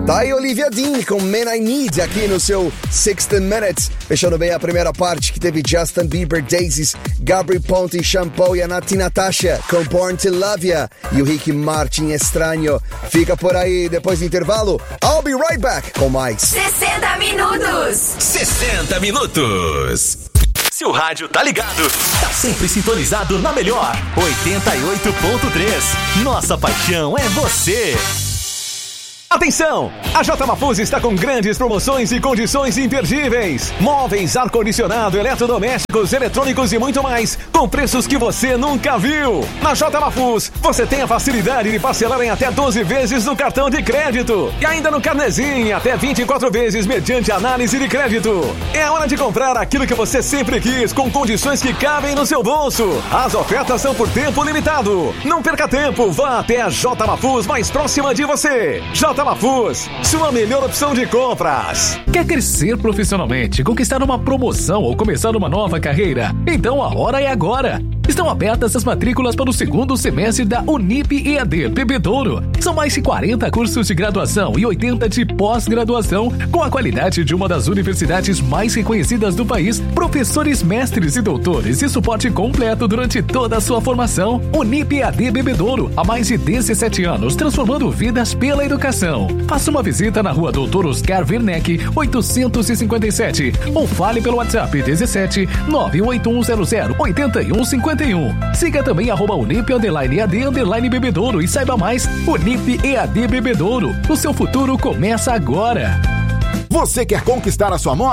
Tá aí Olivia Dean com Man I Need aqui no seu 60 Minutes. Fechando bem a primeira parte que teve Justin Bieber, Daisies, Gabri Ponte, Shampoo e a Nati Natasha com Born to Love Ya e o Ricky Martin Estranho. Fica por aí, depois do intervalo, I'll be right back com mais 60 minutos. 60 minutos. Se o rádio tá ligado, tá sempre sintonizado na melhor 88.3. Nossa paixão é você. Atenção! A J Mafuz está com grandes promoções e condições imperdíveis. Móveis, ar-condicionado, eletrodomésticos, eletrônicos e muito mais, com preços que você nunca viu. Na J Mafuz, você tem a facilidade de parcelar em até 12 vezes no cartão de crédito. E ainda no carnezinho, até 24 vezes mediante análise de crédito. É a hora de comprar aquilo que você sempre quis, com condições que cabem no seu bolso. As ofertas são por tempo limitado. Não perca tempo, vá até a J Mafuz mais próxima de você. J Mafuz, sua melhor opção de compras. Quer crescer profissionalmente, conquistar uma promoção ou começar uma nova carreira? Então a hora é agora. Estão abertas as matrículas para o segundo semestre da Unip EAD Bebedouro. São mais de 40 cursos de graduação e 80 de pós-graduação, com a qualidade de uma das universidades mais reconhecidas do país, professores, mestres e doutores e suporte completo durante toda a sua formação. Unip EAD Bebedouro, há mais de 17 anos, transformando vidas pela educação. Faça uma visita na rua Doutor Oscar Werneck, 857, ou fale pelo WhatsApp 17 98100 8151. Siga também @Unip_EAD Bebedouro e saiba mais. Unip EAD Bebedouro. O seu futuro começa agora. Você quer conquistar a sua moto?